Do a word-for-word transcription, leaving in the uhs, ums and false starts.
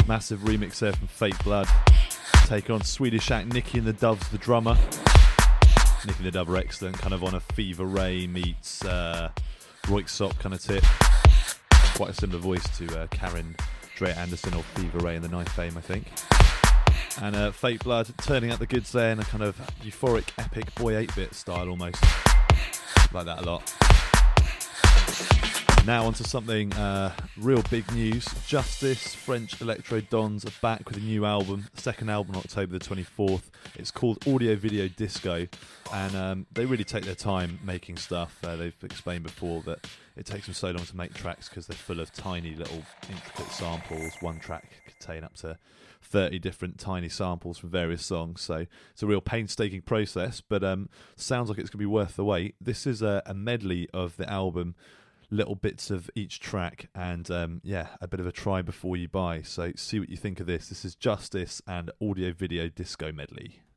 Massive remix there from Fake Blood. Take on Swedish act Nicky and the Doves, the drummer. Nicky and the Dove are excellent, kind of on a Fever Ray meets uh, Royksop kind of tip. Quite a similar voice to uh, Karen Dre Anderson or Fever Ray in the Knife Fame, I think. And uh, Fake Blood turning out the goods there in a kind of euphoric, epic Boy eight bit style almost. Like that a lot. Now onto something uh, real big news. Justice, French Electro Dons are back with a new album, second album on October the twenty-fourth. It's called Audio Video Disco, and um, they really take their time making stuff. Uh, they've explained before that it takes them so long to make tracks because they're full of tiny little intricate samples. One track contain up to thirty different tiny samples from various songs, so it's a real painstaking process, but um, sounds like it's going to be worth the wait. This is a, a medley of the album, little bits of each track, and um, yeah, a bit of a try before you buy. So see what you think of this. This is Justice and Audio Video Disco Medley.